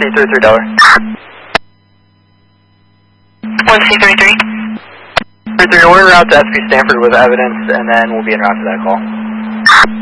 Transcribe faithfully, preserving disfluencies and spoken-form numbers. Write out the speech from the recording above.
C three three Delaware. one C three three. three three, we're en route to S P Stanford with evidence, and then we'll be en route to that call.